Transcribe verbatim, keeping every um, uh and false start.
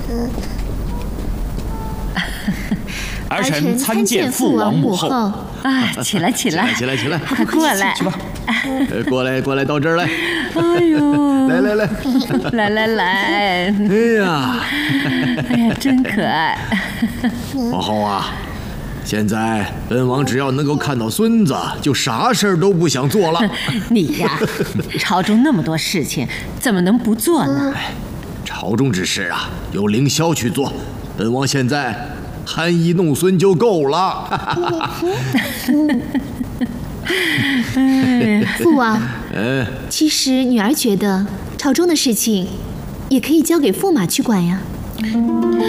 儿臣参见父王母后。 啊，起来起来， 起来起来， 快过来， 去吧。过来过来，到这儿来。 哎呦， 来来来， 来来来， 哎呀， 哎呀，真可爱。 皇后啊，现在本王只要能够看到孙子，就啥事儿都不想做了。 你呀，朝中那么多事情，怎么能不做呢？ 朝中之事啊，由凌霄去做，本王现在含饴弄孙就够了。 父王，其实女儿觉得朝中的事情也可以交给驸马去管呀。